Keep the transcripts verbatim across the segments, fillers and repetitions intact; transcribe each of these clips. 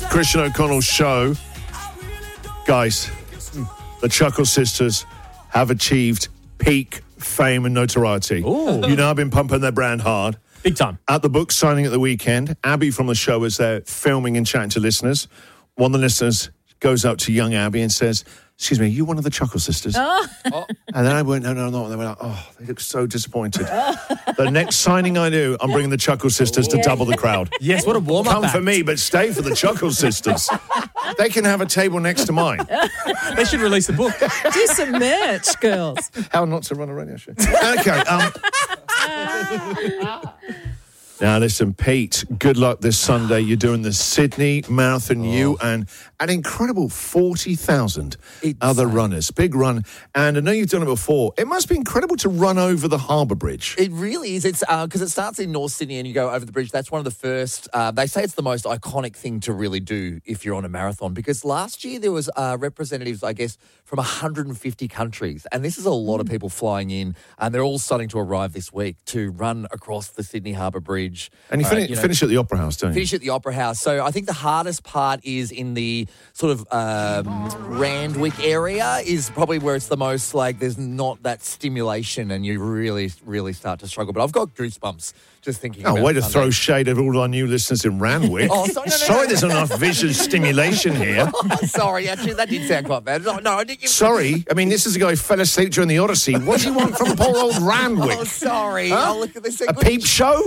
Christian O'Connell show. Guys, the Chuckle Sisters have achieved peak fame and notoriety. Ooh. You know, I've been pumping their brand hard. Big time. At the book signing at the weekend, Abby from the show was there filming and chatting to listeners. One of the listeners goes up to young Abby and says, excuse me, are you one of the Chuckle Sisters? Oh. And then I went, no, no, no. And they were like, oh, they look so disappointed. The next signing I do, I'm bringing the Chuckle Sisters to double the crowd. Yes, what a warm-up Come act. for me, but stay for the Chuckle Sisters. They can have a table next to mine. They should release a book. Do some merch, girls. How not to run a radio show. Okay. Um, now, listen, Pete, good luck this Sunday. You're doing the Sydney Marathon. Oh. You and an incredible forty thousand other runners. Big run. And I know you've done it before. It must be incredible to run over the Harbour Bridge. It really is. It's because uh, it starts in North Sydney and you go over the bridge. That's one of the first. Uh, they say it's the most iconic thing to really do if you're on a marathon, because last year there was uh, representatives, I guess, from one hundred fifty countries. And this is a lot of people flying in, and they're all starting to arrive this week to run across the Sydney Harbour Bridge. And you, uh, fin- you know, finish at the Opera House, don't you? Finish at the Opera House. So I think the hardest part is in the sort of um, Randwick area is probably where it's the most, like, there's not that stimulation and you really, really start to struggle. But I've got goosebumps just thinking Oh, about way to Sunday. throw shade at all our new listeners in Randwick. Oh, sorry, no, no, sorry no. there's not enough visual stimulation here. Oh, sorry, actually, that did sound quite bad. No, no I didn't. Sorry. I mean, this is a guy who fell asleep during the Odyssey. What do you want from poor old Randwick? Oh, sorry. Huh? Oh, look at this. A peep show?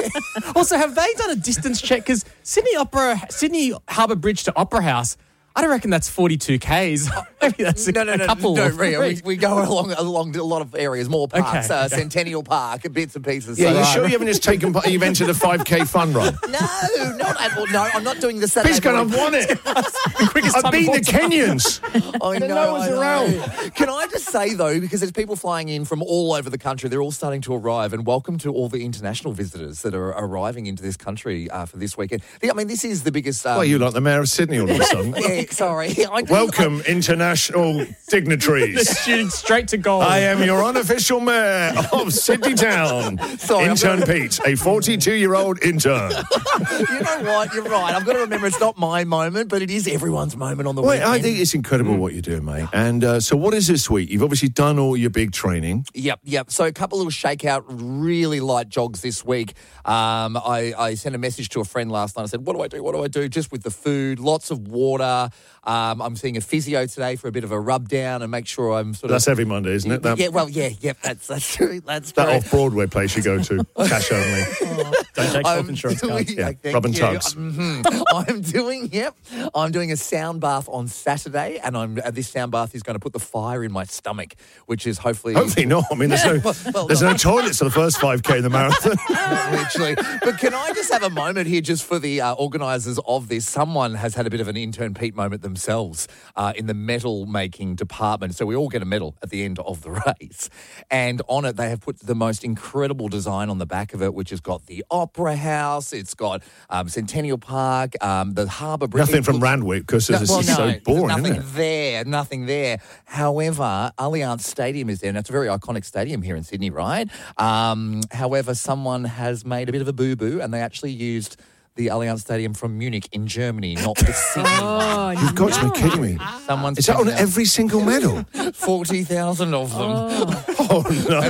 Also, have they done a distance check? Because Sydney Opera, Sydney Harbour Bridge to Opera House, I don't reckon that's forty-two kays. Maybe that's a, no, no, a no, couple. no, of Ria, we, three. we go along along a lot of areas, more parks, Okay, uh, okay. Centennial Park, bits and pieces. Yeah, So, you uh, sure you haven't just taken part? You've entered a five K fun run? No, not at all. No, I'm not doing the Saturday He's going to morning. have won it. The quickest I've time beaten of the all time. Kenyans. I The know, Noah's I know. around. Can I just say, though, because there's people flying in from all over the country, they're all starting to arrive, and welcome to all the international visitors that are arriving into this country uh, for this weekend. I mean, this is the biggest... Um, Well, you like the Mayor of Sydney all of a sudden. Yeah, sorry. I, Welcome, international dignitaries. Shooting straight to goal. I am your unofficial mayor of Sydney Town. Sorry, I'm intern gonna- Pete, a forty-two-year-old intern. You know what? You're right. I've got to remember it's not my moment, but it is everyone's moment on the Well, weekend. I think it's incredible what you're doing, mate. And uh, so what is this week? You've obviously done all your big training. Yep, yep. So a couple little shakeout, really light jogs this week. Um, I, I sent a message to a friend last night. I said, what do I do? What do I do? Just with the food, lots of water. Um, I'm seeing a physio today for a bit of a rub down and make sure I'm sort of... That's every Monday, isn't it? That, yeah, well, yeah, yeah, that's that's true. That's that true. off-Broadway place you go to, cash only. Don't take I'm self-insurance doing- cards. Yeah, thank rub and you. tugs. Mhm. I'm doing, yep, I'm doing a sound bath on Saturday, and I'm uh, this sound bath is going to put the fire in my stomach, which is hopefully... Hopefully not. I mean, there's no, Well, well, there's no. no toilets for the first five K in the marathon. Literally. But can I just have a moment here just for the uh, organisers of this? Someone has had a bit of an intern Pete moment themselves uh, in the medal making department. So we all get a medal at the end of the race. And on it, they have put the most incredible design on the back of it, which has got the Opera House, it's got um, Centennial Park, um, the Harbour Bridge. Nothing from Randwick because No, this well, is no, so there's boring, nothing isn't it? there, nothing there. However, Allianz Stadium is there, and it's a very iconic stadium here in Sydney, right? Um, however, someone has made a bit of a boo-boo, and they actually used the Allianz Stadium from Munich in Germany, not the Sydney one. Oh, You've got to be kidding me. Someone's Is that on printed out every single medal? forty thousand of them. Oh,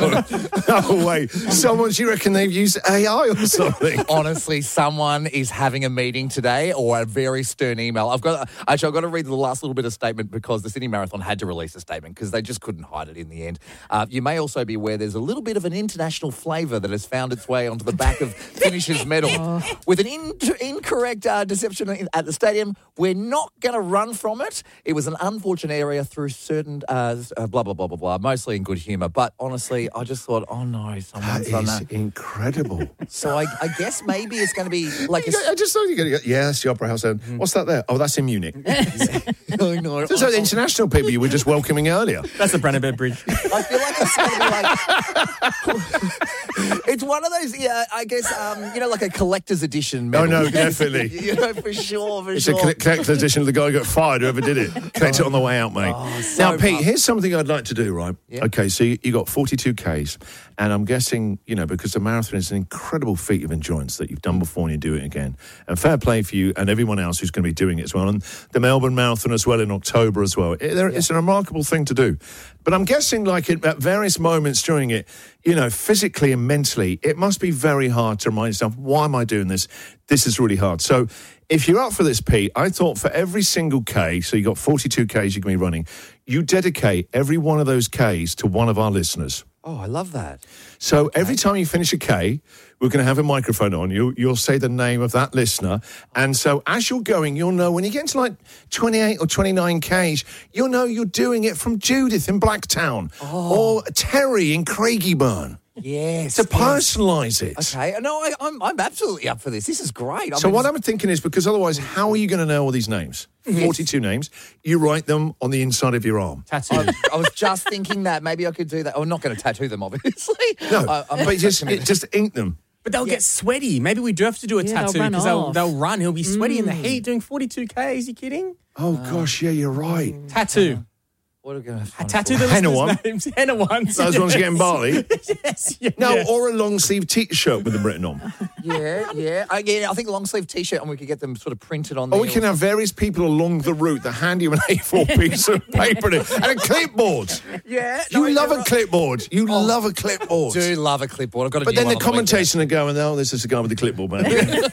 no. No way. Someone, do you reckon they've used A I or something? Honestly, someone is having a meeting today or a very stern email. I've got actually I've got to read the last little bit of statement because the Sydney Marathon had to release a statement because they just couldn't hide it in the end. Uh, you may also be aware there's a little bit of an international flavour that has found its way onto the back of finishers' medal with an in- incorrect uh, deception at the stadium. We're not going to run from it. It was an unfortunate area through certain uh, blah blah blah blah blah, mostly in good humour. But honestly, I just thought, oh no, someone's That done is that. incredible. So I, I guess maybe it's going to be like a. You go- I just thought you go, yeah, that's the Opera House. Then. What's that there? Oh, that's in Munich. I know. Those are the international people you were just welcoming earlier. That's the Brandenburg Bridge. I feel like it's going to be like. It's one of those, yeah, I guess, um, you know, like a collector's edition medal. Oh, no, definitely. You know, for sure, for It's sure. a coll- collector's edition of the guy who got fired, whoever did it. Collect it on the way out, mate. Oh, so now, Pete, rough. here's something I'd like to do, right? Yeah. Okay, so you, you got forty-two Ks, And I'm guessing, you know, because the marathon is an incredible feat of endurance that you've done before and you do it again. And fair play for you and everyone else who's going to be doing it as well. And the Melbourne Marathon as well in October as well. It, there, yeah. It's a remarkable thing to do. But I'm guessing, like, at various moments during it, you know, physically and mentally, it must be very hard to remind yourself, why am I doing this? This is really hard. So if you're up for this, Pete, I thought for every single K, so you got forty-two Ks you can be running, you dedicate every one of those Ks to one of our listeners. Oh, I love that. So every time you finish a K, we're going to have a microphone on you. You'll say the name of that listener. And so as you're going, you'll know when you get to like twenty-eight or twenty-nine Ks, you'll know you're doing it from Judith in Blacktown oh. or Terry in Craigieburn. Yes. To personalise it. Okay. No, I, I'm, I'm absolutely up for this. This is great. I so mean, what I'm thinking is, because otherwise, how are you going to know all these names? Yes. forty-two names. You write them on the inside of your arm. Tattoo. I, I was just thinking that. Maybe I could do that. I'm not going to tattoo them, obviously. No, I, I'm but just, just ink them. But they'll Yeah. get sweaty. Maybe we do have to do a Yeah, tattoo they'll run because they'll, off. they'll run. He'll be sweaty in the heat doing forty-two Ks. You kidding? Oh, gosh, yeah, you're right. Tattoo. What are we going to A tattoo the Henna listeners' one. names. Henna ones. Those ones getting barley. Yes. Yeah, No, yeah. or a long sleeve t-shirt with them written on. Yeah, yeah. I, yeah, I think a long sleeve T-shirt, and we could get them sort of printed on. Or there we can have various people along the route that hand you an A four piece of paper and a clipboard. Yeah, You no, love you're a right. clipboard. You love a clipboard. Do love a clipboard. I've got a But new then one the on way there. commentators are going, oh, this is a guy with a clipboard, man.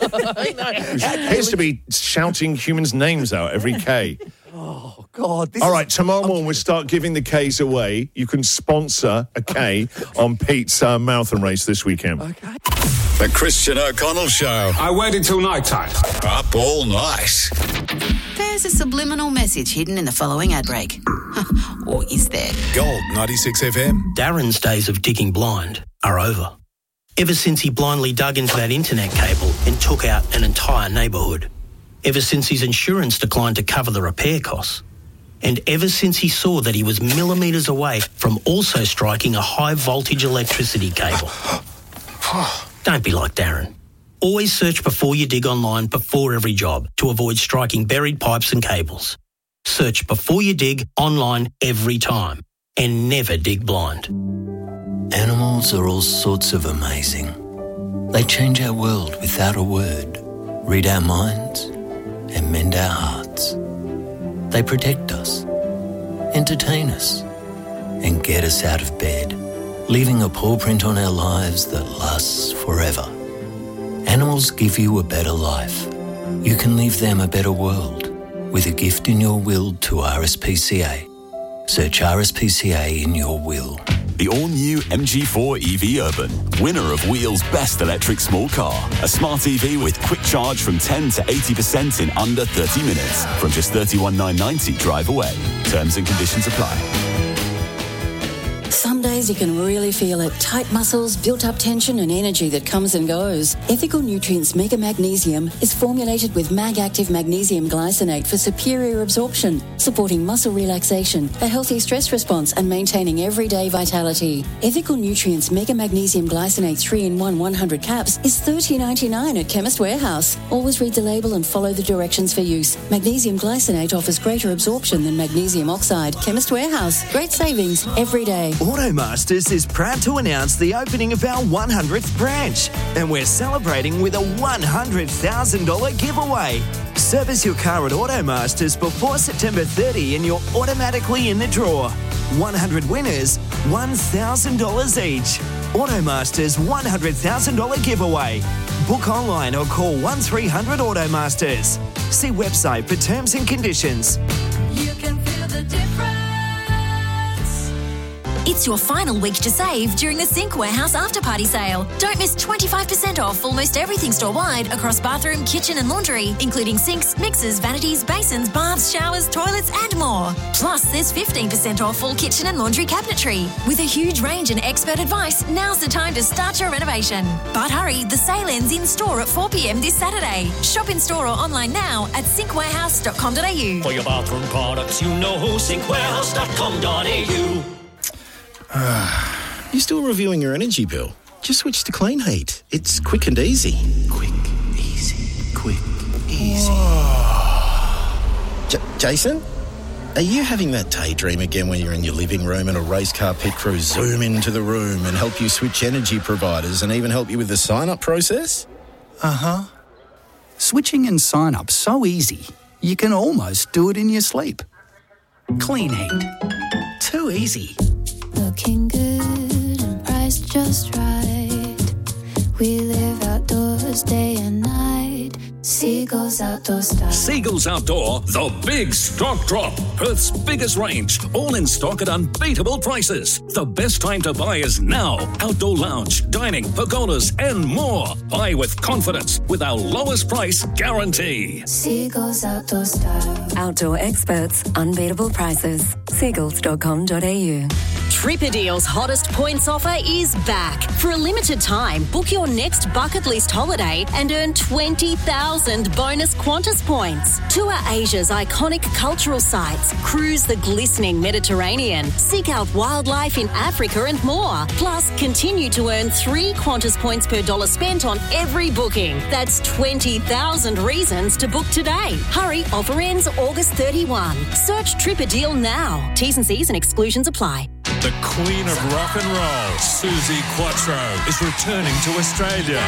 He appears to be shouting humans' names out every K. Oh God! This All is- right, tomorrow morning we'll start giving the Ks away. You can sponsor a K on Pete's uh, marathon race this weekend. Okay. The Christian O'Connell Show. I waited till night time. Up all night. There's a subliminal message hidden in the following ad break. Or is there? Gold ninety-six F M. Darren's days of digging blind are over. Ever since he blindly dug into that internet cable and took out an entire neighbourhood. Ever since his insurance declined to cover the repair costs. And ever since he saw that he was millimetres away from also striking a high voltage electricity cable. Don't be like Darren. Always search before you dig online before every job to avoid striking buried pipes and cables. Search before you dig online every time and never dig blind. Animals are all sorts of amazing. They change our world without a word, read our minds, and mend our hearts. They protect us, entertain us, and get us out of bed, leaving a paw print on our lives that lasts forever. Animals give you a better life. You can leave them a better world with a gift in your will to R S P C A. Search R S P C A in your will. The all-new M G four E V Urban, winner of Wheel's Best Electric Small Car. A smart E V with quick charge from ten to eighty percent in under thirty minutes. From just thirty-one thousand nine hundred ninety drive away. Terms and conditions apply. Some days you can really feel it. Tight muscles, built-up tension and energy that comes and goes. Ethical Nutrients Mega Magnesium is formulated with Mag-Active Magnesium Glycinate for superior absorption, supporting muscle relaxation, a healthy stress response and maintaining everyday vitality. Ethical Nutrients Mega Magnesium Glycinate three in one one hundred caps is thirty dollars ninety-nine at Chemist Warehouse. Always read the label and follow the directions for use. Magnesium Glycinate offers greater absorption than magnesium oxide. Chemist Warehouse. Great savings every day. Automasters is proud to announce the opening of our one hundredth branch, and we're celebrating with a one hundred thousand dollars giveaway. Service your car at Automasters before September thirtieth and you're automatically in the draw. one hundred winners, one thousand dollars each. Automasters one hundred thousand dollars giveaway. Book online or call one three hundred Automasters. See website for terms and conditions. You can feel the difference. It's your final week to save during the Sync Warehouse After Party Sale. Don't miss twenty-five percent off almost everything store-wide across bathroom, kitchen and laundry, including sinks, mixers, vanities, basins, baths, showers, toilets and more. Plus, there's fifteen percent off all kitchen and laundry cabinetry. With a huge range and expert advice, now's the time to start your renovation. But hurry, the sale ends in store at four p.m. this Saturday. Shop in store or online now at sync warehouse dot com dot a u. For your bathroom products, you know sync warehouse dot com dot a u. You still reviewing your energy bill? Just switch to Clean Heat. It's quick and easy. Quick, easy, quick, easy. J- Jason? Are you having that daydream again when you're in your living room and a race car pit crew zoom into the room and help you switch energy providers and even help you with the sign-up process? Uh-huh. Switching and sign-up so easy, you can almost do it in your sleep. Clean Heat. Too easy. Looking good and priced just right. We live outdoors day and night. Seagulls Outdoor Style. Seagulls Outdoor, the big stock drop. Perth's biggest range, all in stock at unbeatable prices. The best time to buy is now. Outdoor lounge, dining, pergolas and more. Buy with confidence with our lowest price guarantee. Seagulls Outdoor Style. Outdoor experts, unbeatable prices. seagulls dot com dot a u. Tripperdeal's hottest points offer is back. For a limited time, book your next bucket list holiday and earn twenty thousand bonus Qantas points. Tour Asia's iconic cultural sites, cruise the glistening Mediterranean, seek out wildlife in Africa and more. Plus, continue to earn three Qantas points per dollar spent on every booking. That's twenty thousand reasons to book today. Hurry, offer ends August thirty-first. Search Tripperdeal now. T's and C's and exclusions apply. The Queen of Rock and Roll, Suzi Quatro, is returning to Australia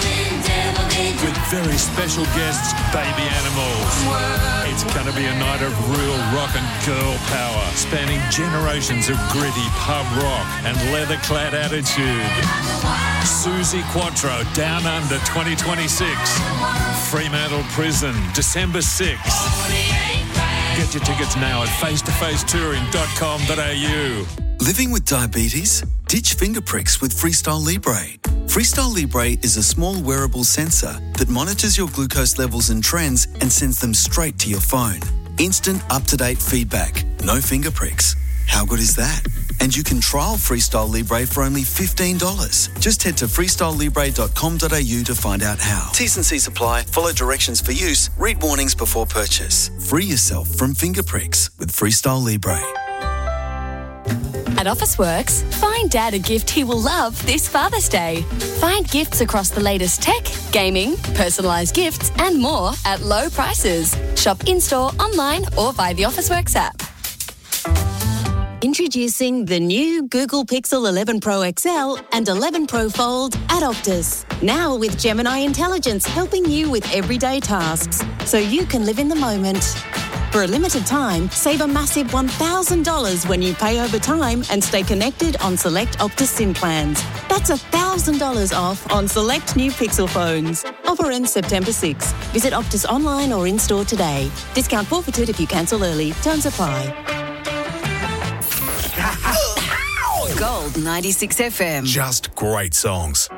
with very special guests, Baby Animals. It's going to be a night of real rock and girl power, spanning generations of gritty pub rock and leather-clad attitude. Suzi Quatro, Down Under twenty twenty-six, Fremantle Prison, December sixth. Get your tickets now at face to face touring dot com dot a u. Living with diabetes? Ditch finger pricks with Freestyle Libre. Freestyle Libre is a small wearable sensor that monitors your glucose levels and trends and sends them straight to your phone. Instant, up-to-date feedback. No finger pricks. How good is that? And you can trial Freestyle Libre for only fifteen dollars. Just head to freestyle libre dot com dot a u to find out how. T's and C's apply. Follow directions for use. Read warnings before purchase. Free yourself from finger pricks with Freestyle Libre. At Officeworks, find Dad a gift he will love this Father's Day. Find gifts across the latest tech, gaming, personalised gifts and more at low prices. Shop in-store, online or via the Officeworks app. Introducing the new Google Pixel eleven Pro X L and eleven Pro Fold at Optus. Now with Gemini Intelligence helping you with everyday tasks, so you can live in the moment. For a limited time, save a massive one thousand dollars when you pay over time and stay connected on select Optus SIM plans. That's one thousand dollars off on select new Pixel phones. Offer ends September sixth. Visit Optus online or in-store today. Discount forfeited if you cancel early. Terms apply. Gold ninety-six F M. Just great songs.